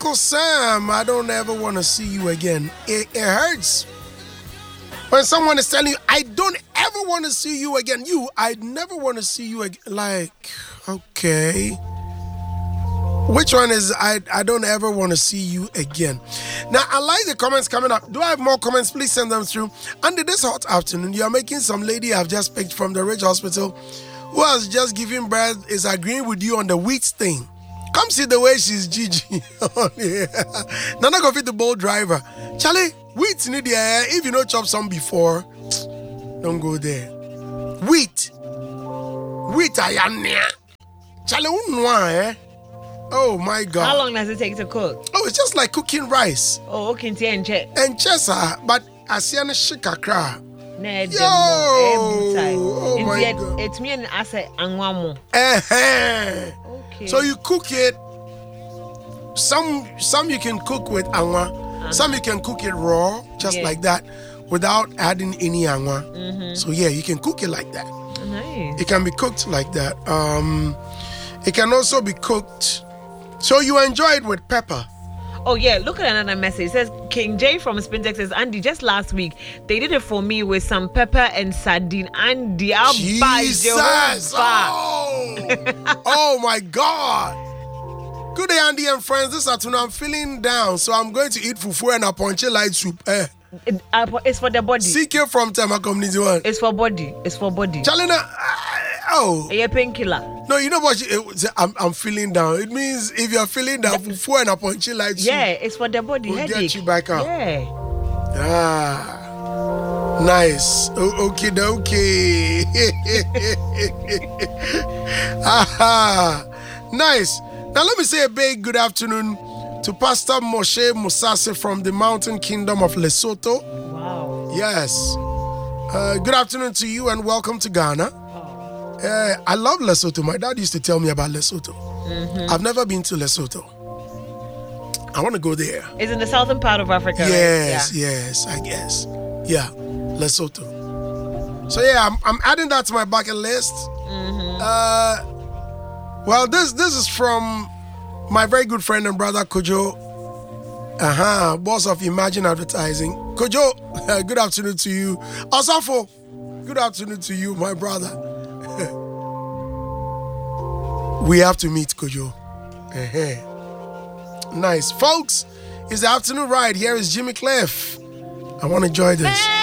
Uncle Sam, I don't ever want to see you again. It hurts when someone is telling you, I don't ever want to see you again. I never want to see you again. Like, okay. Which one is I don't ever want to see you again? Now, I like the comments coming up. Do I have more comments? Please send them through. Under this hot afternoon, you are making some lady I've just picked from the Ridge Hospital who has just given birth is agreeing with you on the wheat thing. Come see the way she's Gigi. Nana go fit the bold driver. Charlie, wheat need the air. If you know chop some before, don't go there. Wheat, I am near. Charlie, eh? Oh my God. How long does it take to cook? Oh, it's just like cooking rice. Oh, okay, and check. And chesa, but I see an shikakra. Oh my God. It's me and I say angwamo. Okay. Okay. So you cook it. Some you can cook with angwa. Some you can cook it raw, just like that, without adding any angwa. So yeah, you can cook it like that. Nice. It can be cooked like that. It can also be cooked. So you enjoy it with pepper. Oh yeah, look at another message. It says King J from Spintex says, Andy, just last week they did it for me with some pepper and sardine. Andy, I'll buy Jesus! Oh my God! Good day, Andy and friends. This afternoon I'm feeling down, so I'm going to eat fufu and a ponche light soup. It's for the body. CK from Tema Community One. It's for body. It's for body. Chalina, A painkiller. No, you know what? I'm feeling down. It means if you're feeling down, fufu and a ponche light soup. Yeah, it's for the body. We'll headache. get you back up. Yeah. Nice. Okay. Nice. Now let me say a big good afternoon to Pastor Moshe Musase from the Mountain Kingdom of Lesotho. Wow. Yes. Good afternoon to you and welcome to Ghana. I love Lesotho. My dad used to tell me about Lesotho. I've never been to Lesotho. I want to go there. It's in the southern part of Africa. Yes, right? yes, I guess. Yeah, Lesotho. So yeah, I'm adding that to my bucket list. Well, this is from my very good friend and brother Kojo. Boss of Imagine Advertising. Kojo, good afternoon to you. Asafo, good afternoon to you, my brother. We have to meet Kojo. Nice. Folks, it's the afternoon ride. Here is Jimmy Cliff. I want to enjoy this.